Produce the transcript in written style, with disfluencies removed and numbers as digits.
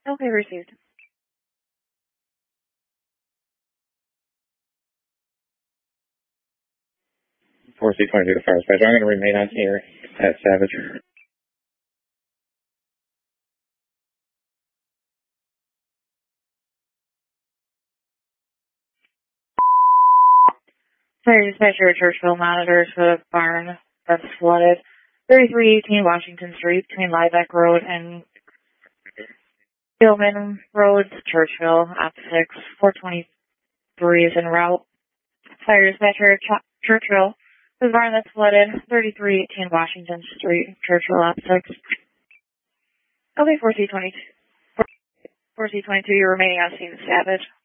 Okay, received. 4C22 to Fire Dispatcher. I'm going to remain on here at Savage. Fire Dispatcher, Churchville monitors for the barn that's flooded. 3318 Washington Street between Liebeck Road and Gilman Road, Churchville, op 6. 423 is en route. Fire Dispatcher, Churchville. The barn that's flooded. 3318 Washington Street, Churchville, op 6. Okay, 4C22. 4C22, you're remaining on scene, Savage.